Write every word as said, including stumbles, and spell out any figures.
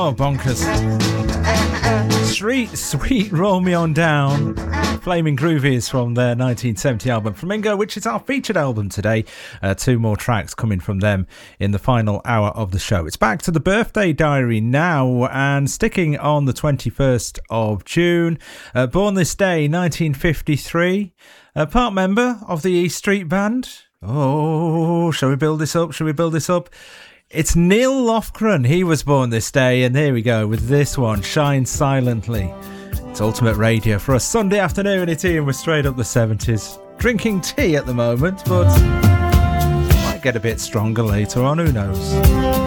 Oh, bonkers. Sweet, sweet Roll Me On Down. Flaming Groovies from their nineteen seventy album Flamingo, which is our featured album today. Uh, two more tracks coming from them in the final hour of the show. It's back to the birthday diary now, and sticking on the twenty-first of June. Uh, born this day, nineteen fifty-three. A part member of the E Street Band. Oh, shall we build this up? Shall we build this up? It's Neil Lofgren. He was born this day, and here we go with this one, Shine Silently. It's Ultimate Radio for a Sunday afternoon. It's Ian with straight up the seventies. Drinking tea at the moment, but might get a bit stronger later on, who knows.